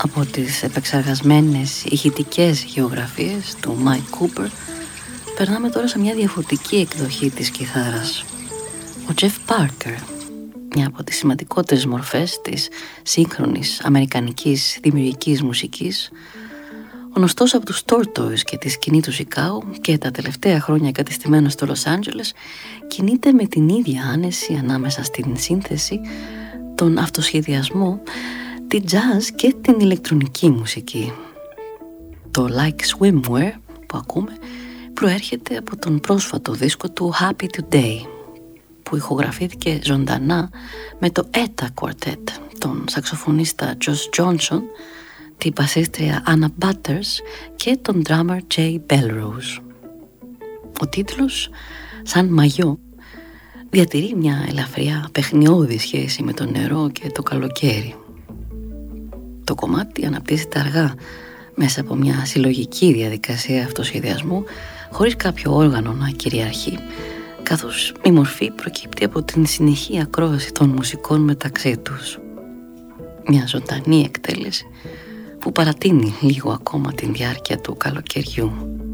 Από τις επεξεργασμένες ηχητικές γεωγραφίες του Mike Cooper περνάμε τώρα σε μια διαφορετική εκδοχή της κιθάρας. Ο Jeff Parker, μια από τις σημαντικότερες μορφές της σύγχρονης αμερικανικής δημιουργικής μουσικής, γνωστός από τους Tortoise και τη σκηνή του Σικάγο και τα τελευταία χρόνια εγκατεστημένος στο Λος Άντζελες, κινείται με την ίδια άνεση ανάμεσα στην σύνθεση, τον αυτοσχεδιασμό, τη jazz και την ηλεκτρονική μουσική. Το Like Swimwear που ακούμε προέρχεται από τον πρόσφατο δίσκο του Happy Today, που ηχογραφήθηκε ζωντανά με το ETA Quartet, τον σαξοφωνίστα Josh Johnson, την μπασίστρια Anna Butters και τον drummer Jay Belrose. Ο τίτλος, σαν μαγιό, διατηρεί μια ελαφριά παιχνιώδη σχέση με το νερό και το καλοκαίρι. Το κομμάτι αναπτύσσεται αργά μέσα από μια συλλογική διαδικασία αυτοσχεδιασμού, χωρίς κάποιο όργανο να κυριαρχεί, καθώς η μορφή προκύπτει από την συνεχή ακρόαση των μουσικών μεταξύ τους. Μια ζωντανή εκτέλεση που παρατείνει λίγο ακόμα την διάρκεια του καλοκαιριού.